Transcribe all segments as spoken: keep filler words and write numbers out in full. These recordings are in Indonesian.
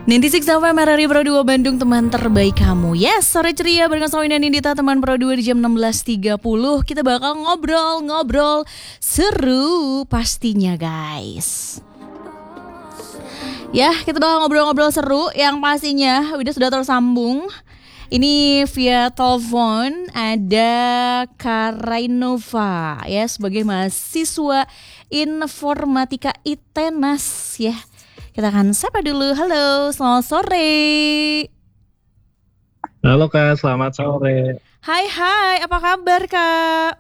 sembilan puluh enam F M R R I Pro dua Bandung, teman terbaik kamu. Yes, sore ceria barengan Soin dan Indita, teman Pro dua di jam enam belas tiga puluh. Kita bakal ngobrol-ngobrol seru pastinya, guys. Ya, kita bakal ngobrol-ngobrol seru yang pastinya udah sudah tersambung. Ini via telepon ada Karainova ya, sebagai mahasiswa informatika I T E N A S ya. Kita akan sapa dulu. Halo, selamat sore. Halo Kak, selamat sore. Hai hai, apa kabar Kak?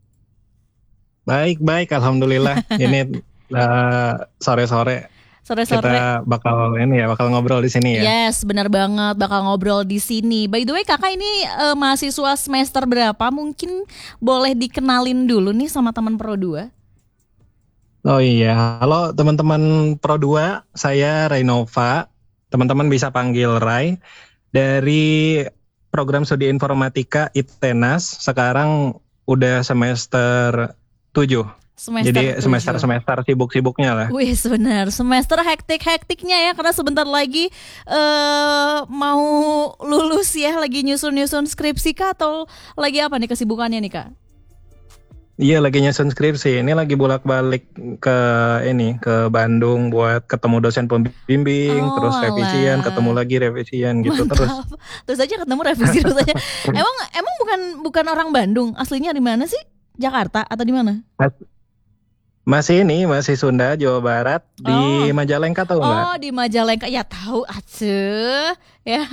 Baik baik, alhamdulillah. Ini uh, sore-sore. Sore-sore. Kita bakal ini ya, bakal ngobrol di sini ya. Yes, benar banget, bakal ngobrol di sini. By the way, Kakak ini uh, mahasiswa semester berapa? Mungkin boleh dikenalin dulu nih sama teman Pro dua. Oh iya, halo teman-teman Pro dua, saya Rainova. Teman-teman bisa panggil Rai. Dari program studi informatika I T E N A S, sekarang udah semester tujuh. Semester Jadi semester-semester sibuk-sibuknya lah. Wih, benar, semester hektik-hektiknya ya, karena sebentar lagi uh, mau lulus ya, lagi nyusun-nyusun skripsi Kak, atau lagi apa nih kesibukannya nih Kak? Iya, lagi nyusun skripsi. Ini lagi bolak-balik ke ini ke Bandung buat ketemu dosen pembimbing, oh, terus revisian, alah. ketemu lagi revisian gitu. Mantap. terus. Terus aja ketemu revisi terus aja. Emang emang bukan bukan orang Bandung, aslinya di mana sih? Jakarta atau di mana? Masih ini, masih Sunda, Jawa Barat, di Oh. Majalengka tahu nggak? Oh, di Majalengka, ya tahu atuh. Ya.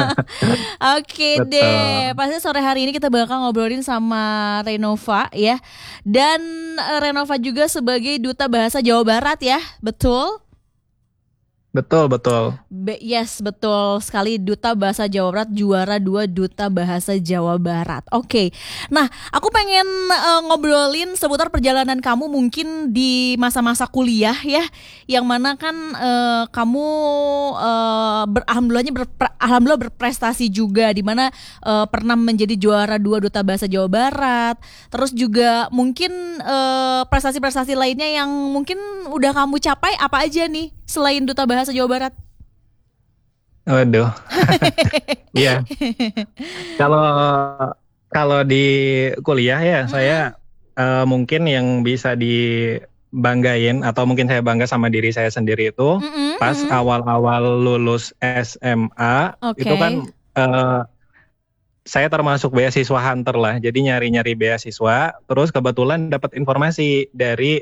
Oke Betul. deh, pasti sore hari ini kita bakal ngobrolin sama Rainova ya. Dan eh, Rainova juga sebagai duta bahasa Jawa Barat ya, betul? Betul, betul. Be- yes, betul sekali, duta bahasa Jawa Barat, juara dua duta bahasa Jawa Barat. Oke, nah aku pengen uh, ngobrolin seputar perjalanan kamu mungkin di masa-masa kuliah ya, yang mana kan uh, kamu uh, ber- alhamdulillahnya berpre- alhamdulillah berprestasi juga, di mana uh, pernah menjadi juara dua duta bahasa Jawa Barat. Terus juga mungkin uh, prestasi-prestasi lainnya yang mungkin udah kamu capai apa aja nih selain duta bahasa Jawa Barat? Waduh. Iya. Kalau kalau di kuliah ya, hmm. saya uh, mungkin yang bisa dibanggain atau mungkin saya bangga sama diri saya sendiri itu mm-hmm. pas mm-hmm. awal-awal lulus S M A, okay. itu kan uh, saya termasuk beasiswa hunter lah. Jadi nyari-nyari beasiswa, terus kebetulan dapat informasi dari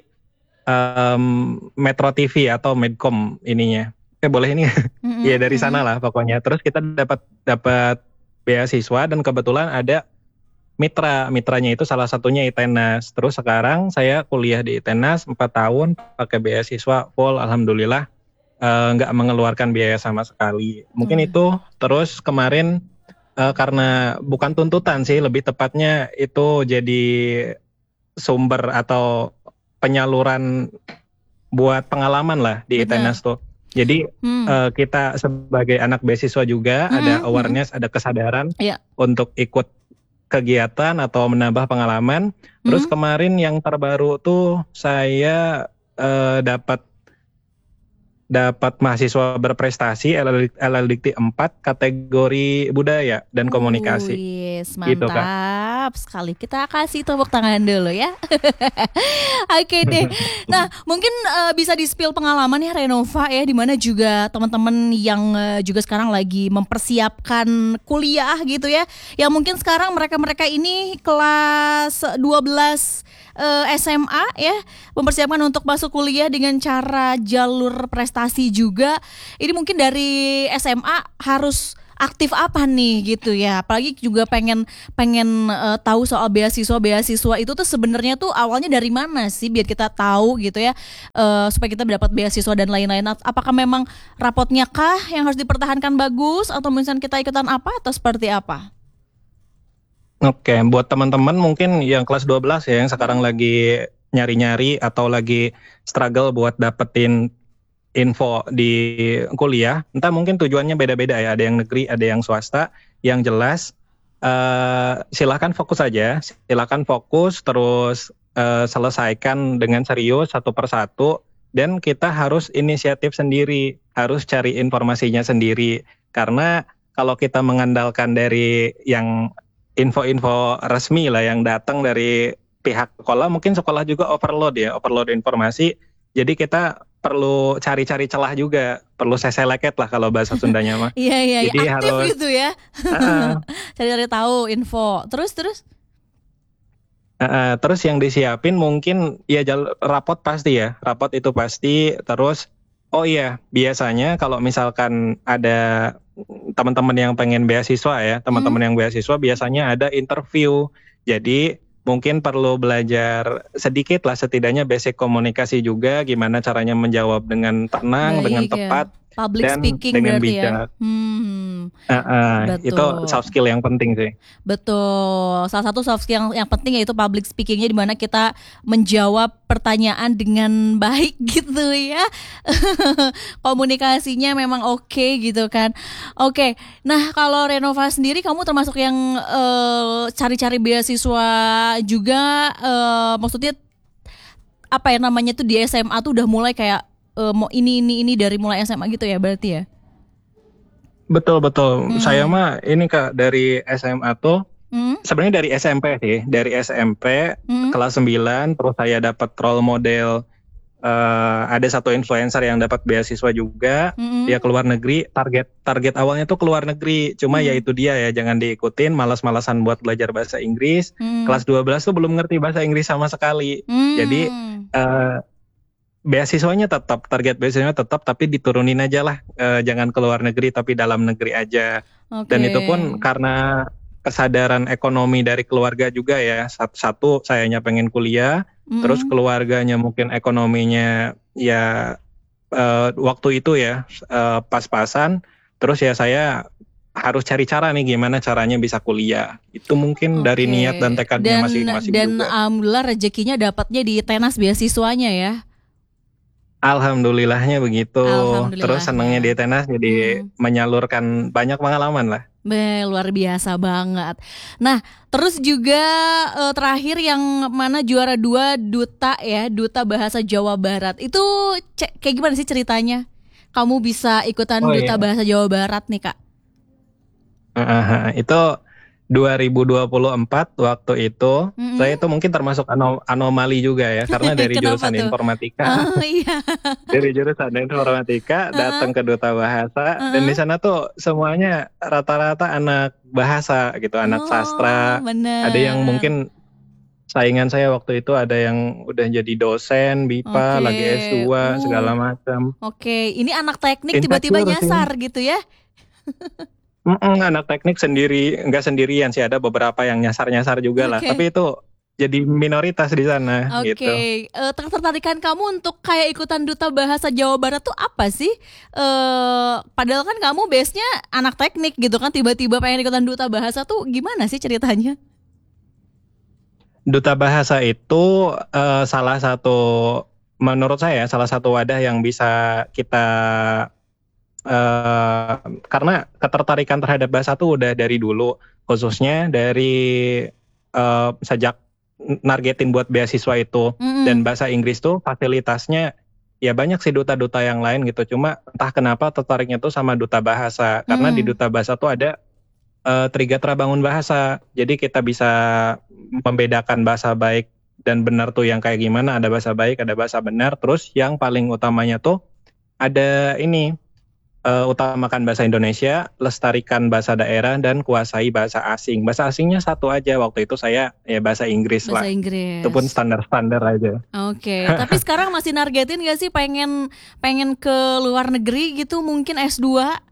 um, Metro T V atau Medcom ininya. Eh boleh ini mm-hmm. ya dari sana lah pokoknya. Terus kita dapat dapat beasiswa dan kebetulan ada mitra, mitranya itu salah satunya I T E N A S. Terus sekarang saya kuliah di I T E N A S empat tahun pakai beasiswa full, alhamdulillah nggak uh, mengeluarkan biaya sama sekali. Mungkin mm. itu. Terus kemarin uh, karena bukan tuntutan sih, lebih tepatnya itu jadi sumber atau penyaluran buat pengalaman lah di I T E N A S tuh. Jadi hmm. uh, kita sebagai anak beasiswa juga hmm. ada awareness, hmm. ada kesadaran yeah. untuk ikut kegiatan atau menambah pengalaman. Terus hmm. kemarin yang terbaru tuh saya uh, dapat dapat mahasiswa berprestasi L L D T empat kategori budaya dan komunikasi. Uh, yes, mantap gitu, sekali. Kita kasih tepuk tangan dulu ya. Oke deh. Nah, mungkin uh, bisa di-spill pengalaman ya Rainova ya, di mana juga teman-teman yang uh, juga sekarang lagi mempersiapkan kuliah gitu ya. Yang mungkin sekarang mereka-mereka ini kelas dua belas uh, S M A ya, mempersiapkan untuk masuk kuliah dengan cara jalur prestasi juga. Ini mungkin dari S M A harus aktif apa nih gitu ya, apalagi juga pengen pengen uh, tahu soal beasiswa beasiswa itu tuh sebenarnya tuh awalnya dari mana sih, biar kita tahu gitu ya, uh, supaya kita dapat beasiswa dan lain-lain. Apakah memang rapotnya kah yang harus dipertahankan bagus, atau misalnya kita ikutan apa atau seperti apa? Oke, buat teman-teman mungkin yang kelas dua belas ya, yang sekarang lagi nyari-nyari atau lagi struggle buat dapetin info di kuliah, entah mungkin tujuannya beda-beda ya, ada yang negeri, ada yang swasta. Yang jelas uh, silakan fokus aja, silakan fokus terus uh, selesaikan dengan serius satu persatu dan kita harus inisiatif sendiri, harus cari informasinya sendiri. Karena kalau kita mengandalkan dari yang info-info resmi lah yang datang dari pihak sekolah, mungkin sekolah juga overload ya, overload informasi. Jadi kita perlu cari-cari celah juga, perlu seseleket lah kalau bahasa Sundanya mah. Iya iya, Jadi aktif harus gitu ya. uh, Cari-cari tahu info. Terus terus. uh, terus yang disiapin mungkin ya jal- rapot pasti ya, rapot itu pasti. Terus oh iya, biasanya kalau misalkan ada teman-teman yang pengen beasiswa ya, teman-teman Hmm. yang beasiswa biasanya ada interview. Jadi mungkin perlu belajar sedikit lah, setidaknya basic komunikasi juga, gimana caranya menjawab dengan tenang, dengan Baik ya. tepat, Public dan speaking dengan berarti ya. bijak. Hmm. Uh, uh, itu Betul. soft skill yang penting sih. Betul. Salah satu soft skill yang, yang penting yaitu public speakingnya, di mana kita menjawab pertanyaan dengan baik gitu ya. Komunikasinya memang oke gitu kan. Oke. Nah, kalau Renova sendiri, kamu termasuk yang eh, cari-cari beasiswa juga, eh, maksudnya apa ya namanya tuh, di S M A tuh udah mulai kayak eh, mau ini ini ini dari mulai S M A gitu ya berarti ya. Betul betul. Hmm. Saya mah ini Kak dari S M A tuh Hmm. sebenarnya dari S M P sih, dari S M P Hmm. kelas sembilan, terus saya dapat role model, eh, ada satu influencer yang dapat beasiswa juga, Hmm. dia keluar negeri. Target target awalnya tuh keluar negeri, cuma Hmm. ya itu dia ya, jangan diikutin, malas-malasan buat belajar bahasa Inggris. Hmm. Kelas dua belas tuh belum ngerti bahasa Inggris sama sekali. Hmm. Jadi eh, beasiswanya tetap, target beasiswanya tetap, tapi diturunin aja lah, eh, jangan keluar negeri tapi dalam negeri aja. Oke. Dan itu pun karena kesadaran ekonomi dari keluarga juga ya. Satu, satu sayanya pengen kuliah, Hmm. terus keluarganya mungkin ekonominya ya eh, waktu itu ya eh, pas-pasan. Terus ya saya harus cari cara nih gimana caranya bisa kuliah. Itu mungkin dari Oke. niat dan tekadnya Dan masing-masing dan juga. alhamdulillah rezekinya dapatnya di tenas beasiswanya ya. Alhamdulillahnya begitu. Alhamdulillahnya. Terus senangnya di tenas jadi Hmm. menyalurkan banyak pengalaman lah. Be, luar biasa banget. Nah, terus juga eh, terakhir yang mana juara dua duta ya, duta bahasa Jawa Barat. Itu ce- kayak gimana sih ceritanya? Kamu bisa ikutan Oh duta iya. bahasa Jawa Barat nih, Kak. Uh, itu dua ribu dua puluh empat waktu itu. Mm-mm. Saya itu mungkin termasuk ano- anomali juga ya, karena dari Kenapa jurusan tuh? informatika. Oh iya. Dari jurusan informatika datang ke duta bahasa, dan di sana tuh semuanya rata-rata anak bahasa gitu, anak Oh, sastra. bener. Ada yang mungkin saingan saya waktu itu, ada yang udah jadi dosen B I P A, Oke. lagi S dua, Uh. segala macam. Oke, ini anak teknik tiba-tiba Insecure sih. nyasar gitu ya? Mm-mm, anak teknik sendiri, enggak sendirian sih, ada beberapa yang nyasar-nyasar juga lah. Oke. Tapi itu jadi minoritas di sana Oke, gitu. Eh, ketertarikan kamu untuk kayak ikutan duta bahasa Jawa Barat tuh apa sih? Eh, padahal kan kamu base-nya anak teknik gitu kan, tiba-tiba pengen ikutan duta bahasa tuh gimana sih ceritanya? Duta bahasa itu eh, salah satu, menurut saya salah satu wadah yang bisa kita, eh, karena ketertarikan terhadap bahasa tuh udah dari dulu, khususnya dari eh, sejak nargetin buat beasiswa itu. Mm-mm. Dan bahasa Inggris tuh fasilitasnya ya banyak sih duta-duta yang lain gitu, cuma entah kenapa tertariknya tuh sama duta bahasa, karena Mm. di duta bahasa tuh ada eh, Trigatara Bangun Bahasa. Jadi kita bisa membedakan bahasa baik dan benar tuh yang kayak gimana, ada bahasa baik, ada bahasa benar. Terus yang paling utamanya tuh ada ini, eh, utamakan bahasa Indonesia, lestarikan bahasa daerah, dan kuasai bahasa asing. Bahasa asingnya satu aja, waktu itu saya ya bahasa Inggris Bahasa lah. Inggris. Itu pun standar-standar aja. Oke, tapi sekarang masih nargetin gak sih pengen pengen ke luar negeri gitu, mungkin S dua?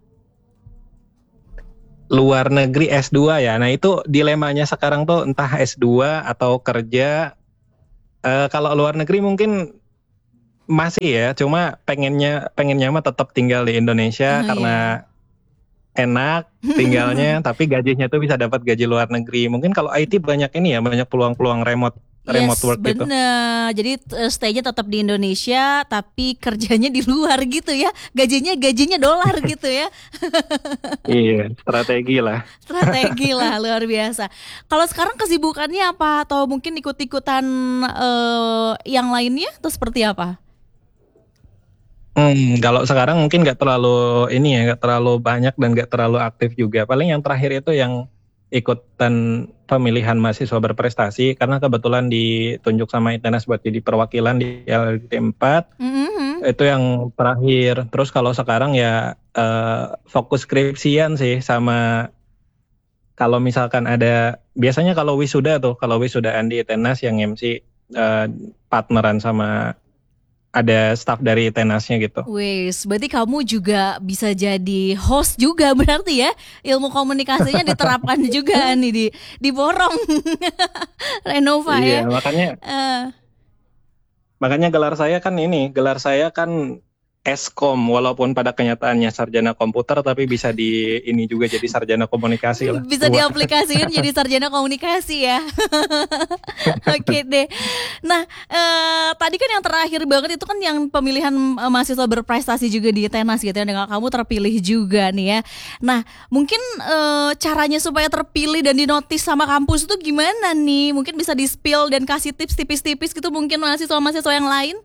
Luar negeri S dua ya. Nah itu dilemanya sekarang tuh, entah S dua atau kerja. Eh, kalau luar negeri mungkin masih ya, cuma pengennya pengennya mah tetap tinggal di Indonesia Oh, karena enak tinggalnya, tapi gajinya tuh bisa dapat gaji luar negeri. Mungkin kalau I T banyak ini ya, banyak peluang-peluang remote remote Yes, work gitu. bener. Jadi eh, stay-nya tetap di Indonesia, tapi kerjanya di luar gitu ya. Gajinya gajinya dolar gitu ya. Iya, strategi lah. Strategi lah, luar biasa. Kalau sekarang kesibukannya apa? Atau mungkin ikut-ikutan eh, yang lainnya? Atau seperti apa? Hmm, kalau sekarang mungkin nggak terlalu ini ya, nggak terlalu banyak dan nggak terlalu aktif juga. Paling yang terakhir itu yang ikutan pemilihan mahasiswa berprestasi karena kebetulan ditunjuk sama Itenas buat jadi perwakilan di L L D empat. Mhm. Itu yang terakhir. Terus kalau sekarang ya eh, fokus skripsian sih sama kalau misalkan ada biasanya kalau wisuda tuh, kalau wisudaan di Itenas yang M C eh, partneran sama ada staff dari Tenasnya gitu. Wes, berarti kamu juga bisa jadi host juga berarti ya. Ilmu komunikasinya diterapkan juga nih di di Borong Renova Iya, ya. makanya Eh, makanya gelar saya kan ini, gelar saya kan Eskom walaupun pada kenyataannya sarjana komputer tapi bisa di ini juga jadi sarjana komunikasi lah. bisa Dua. diaplikasikan jadi sarjana komunikasi ya. Oke deh. Nah, eh, tadi kan yang terakhir banget itu kan yang pemilihan eh, mahasiswa berprestasi juga di Tenas gitu ya. Dengan kamu terpilih juga nih ya. Nah, mungkin eh, caranya supaya terpilih dan dinotis sama kampus itu gimana nih? Mungkin bisa di-spill dan kasih tips tipis-tipis gitu mungkin mahasiswa-mahasiswa yang lain?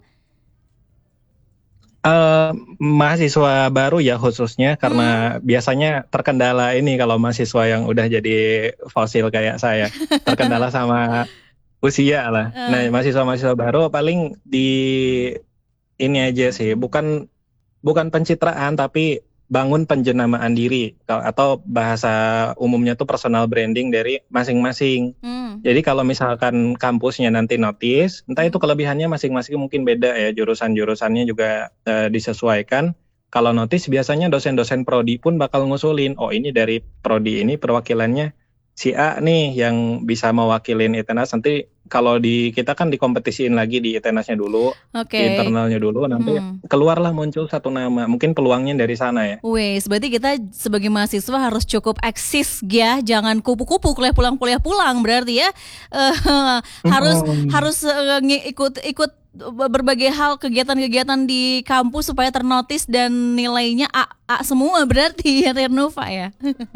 Eh, mahasiswa baru ya khususnya Hmm. karena biasanya terkendala ini kalau mahasiswa yang udah jadi fosil kayak saya terkendala sama usia lah. Nah, Eh, mahasiswa-mahasiswa baru paling di ini aja sih, bukan bukan pencitraan tapi bangun penjenamaan diri atau bahasa umumnya tuh personal branding dari masing-masing. hmm. Jadi kalau misalkan kampusnya nanti notice, entah itu Hmm. kelebihannya masing-masing mungkin beda ya, jurusan-jurusannya juga eh, disesuaikan. Kalau notice biasanya dosen-dosen prodi pun bakal ngusulin, oh ini dari prodi ini perwakilannya si A nih yang bisa mewakilin Itenas. Nanti kalau di kita kan dikompetisiin lagi di Itenasnya dulu, di Oke. internalnya dulu, nanti Hmm. keluarlah muncul satu nama. Mungkin peluangnya dari sana ya. Wes, berarti kita sebagai mahasiswa harus cukup eksis ya, jangan kupu-kupu kuliah pulang kuliah pulang berarti ya. Eh, harus Mm-mm. harus eh, ngi- ikut ikut berbagai hal kegiatan-kegiatan di kampus supaya ternotis dan nilainya A, A semua berarti ya Renova ya.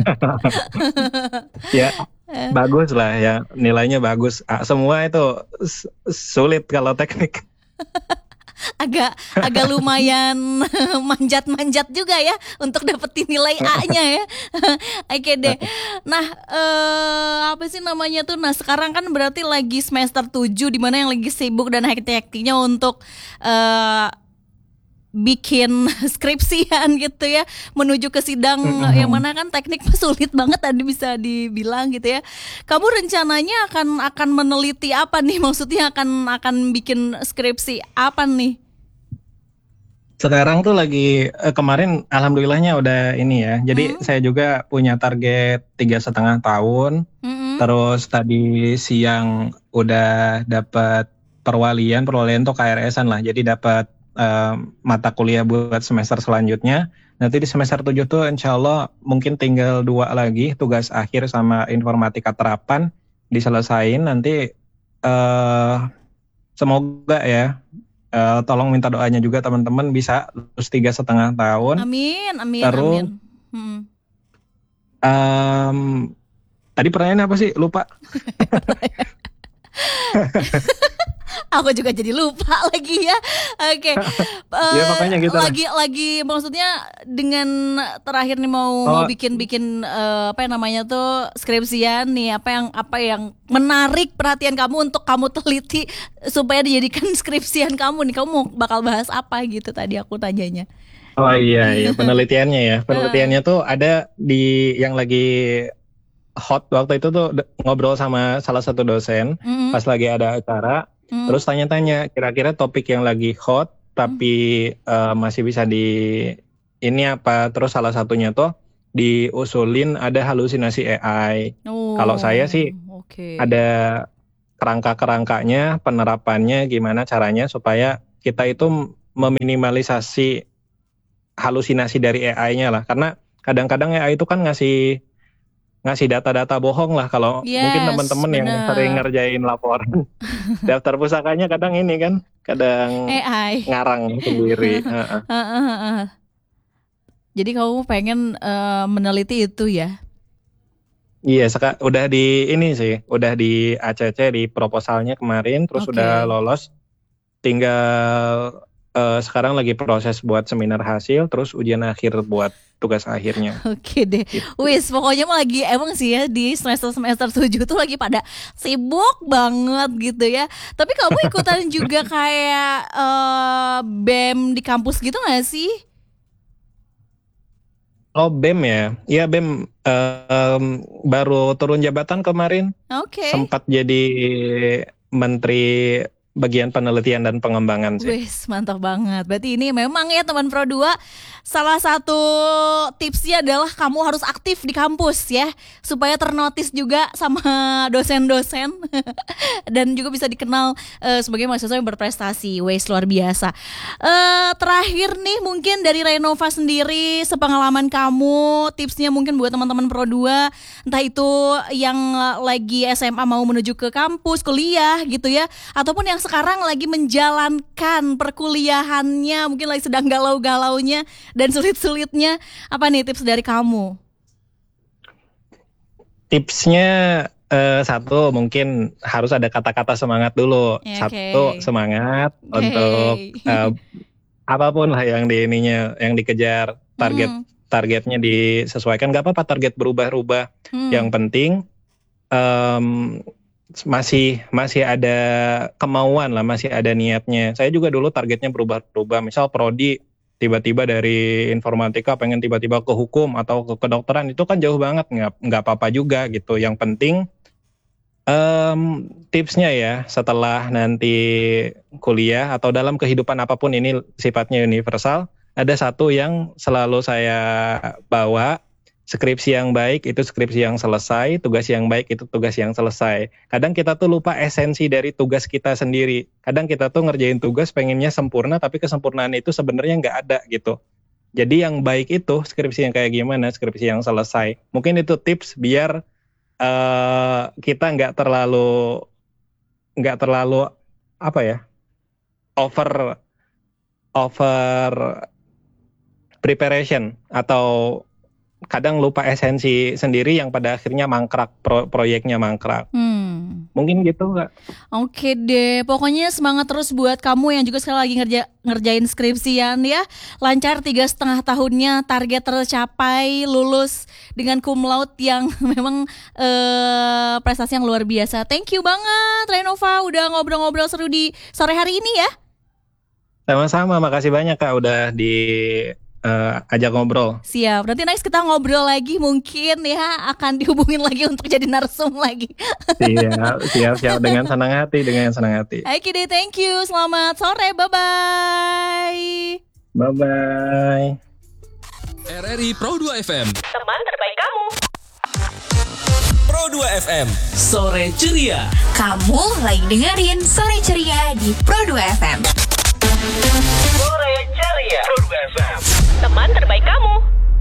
Ya, bagus lah ya, nilainya bagus. Ah, semua itu s- sulit kalau teknik. agak agak lumayan manjat-manjat juga ya untuk dapetin nilai A-nya ya. Oke deh. Nah, eh, apa sih namanya tuh? Nah, sekarang kan berarti lagi semester tujuh di mana yang lagi sibuk dan hektik-hektiknya untuk eh, bikin skripsian gitu ya, menuju ke sidang yang Mm-mm. mana kan teknik sulit banget tadi bisa dibilang gitu ya. Kamu rencananya akan akan meneliti apa nih? Maksudnya akan akan bikin skripsi apa nih? Sekarang tuh lagi eh, kemarin alhamdulillahnya udah ini ya. Jadi Hmm? saya juga punya target tiga setengah tahun. Mm-mm. Terus tadi siang udah dapat perwalian, perwalian tuh K R S-an lah. Jadi dapat eh, mata kuliah buat semester selanjutnya. Nanti di semester tujuh tuh insya Allah mungkin tinggal dua lagi tugas akhir sama informatika terapan diselesain. Nanti eh semoga ya, eh, tolong minta doanya juga teman-teman bisa lulus tiga setengah tahun. Amin, amin, amin. Terus Hmm. em, tadi pertanyaannya apa sih? Lupa. Aku juga jadi lupa lagi ya. Oke. Ya Eh, pokoknya gitu lah. lagi lagi maksudnya dengan terakhir nih mau mau Oh, bikin-bikin eh, apa yang namanya tuh skripsian nih, apa yang apa yang menarik perhatian kamu untuk kamu teliti supaya dijadikan skripsian kamu nih. Kamu mau bakal bahas apa gitu tadi aku tanyanya. oh iya iya penelitiannya ya. Heeh. Penelitiannya tuh ada di yang lagi hot waktu itu tuh de- ngobrol sama salah satu dosen Mm, pas lagi ada acara. mm, Terus tanya-tanya kira-kira topik yang lagi hot mm. tapi eh, masih bisa di ini apa. Terus salah satunya tuh diusulin ada halusinasi A I. Kalau saya Oh, sih oke. ada kerangka-kerangkanya, penerapannya gimana caranya supaya kita itu meminimalisasi halusinasi dari A I-nya lah. Karena kadang-kadang A I itu kan ngasih ngasih data-data bohong lah. Kalau mungkin Yes, teman-teman yang sering bener. ngerjain laporan daftar pusakanya kadang ini kan, kadang A I. ngarang sendiri. Heeh. Heeh, heeh. Jadi kamu pengen eh, meneliti itu ya? Iya, seka- udah di ini sih, udah di A C C di proposalnya kemarin, terus udah Oke. lolos. Tinggal uh, sekarang lagi proses buat seminar hasil, terus ujian akhir buat tugas akhirnya. Oke deh, Gitu. wis pokoknya mah lagi emang sih ya di semester semester tujuh tuh lagi pada sibuk banget gitu ya. Tapi kamu ikutan juga kayak eh, B E M di kampus gitu gak sih? Oh B E M ya, iya B E M um, baru turun jabatan kemarin, Oke. sempat jadi menteri bagian penelitian dan pengembangan sih. Wis mantap banget. Berarti ini memang ya teman Pro dua, salah satu tipsnya adalah kamu harus aktif di kampus ya, supaya ternotis juga sama dosen-dosen dan juga bisa dikenal eh, sebagai mahasiswa yang berprestasi. Wis luar biasa. Eh, terakhir nih mungkin dari Renova sendiri, sepengalaman kamu, tipsnya mungkin buat teman-teman Pro dua, entah itu yang lagi S M A mau menuju ke kampus kuliah gitu ya, ataupun yang sekarang lagi menjalankan perkuliahannya, mungkin lagi sedang galau-galaunya dan sulit-sulitnya. Apa nih tips dari kamu? Tipsnya eh, satu mungkin harus ada kata-kata semangat dulu. Ya, Satu oke. semangat Oke. untuk eh, apapun lah yang di ininya, yang dikejar, target Hmm, targetnya disesuaikan. Gak apa-apa target berubah-ubah. hmm. Yang penting em, masih masih ada kemauan lah, masih ada niatnya. Saya juga dulu targetnya berubah-ubah. Misal prodi tiba-tiba dari informatika pengen tiba-tiba ke hukum atau ke kedokteran, itu kan jauh banget, nggak nggak apa-apa juga gitu. Yang penting em, tipsnya ya, setelah nanti kuliah atau dalam kehidupan apapun, ini sifatnya universal, ada satu yang selalu saya bawa: skripsi yang baik itu skripsi yang selesai, tugas yang baik itu tugas yang selesai. Kadang kita tuh lupa esensi dari tugas kita sendiri. Kadang kita tuh ngerjain tugas pengennya sempurna, tapi kesempurnaan itu sebenarnya nggak ada gitu. Jadi yang baik itu skripsi yang kayak gimana, skripsi yang selesai. Mungkin itu tips biar eh, kita nggak terlalu nggak terlalu apa ya, over over preparation, atau kadang lupa esensi sendiri yang pada akhirnya mangkrak, pro- proyeknya mangkrak. Hmm. Mungkin gitu Kak. Oke deh, pokoknya semangat terus buat kamu yang juga sekarang lagi ngerja, ngerjain skripsian ya. Lancar tiga setengah tahunnya, target tercapai, lulus dengan cum laude yang memang eh, prestasi yang luar biasa. Thank you banget Renova udah ngobrol-ngobrol seru di sore hari ini ya. Sama-sama, makasih banyak Kak udah di eh, ajak ngobrol. Siap, nanti next kita ngobrol lagi mungkin ya, akan dihubungin lagi untuk jadi narsum lagi. Siap, siap, siap, dengan senang hati, dengan senang hati. Oke deh, thank you, selamat sore, bye-bye. Bye-bye. R R I Pro dua F M. Teman terbaik kamu. Pro dua F M. Sore ceria. Kamu lagi dengerin Sore Ceria di Pro dua F M.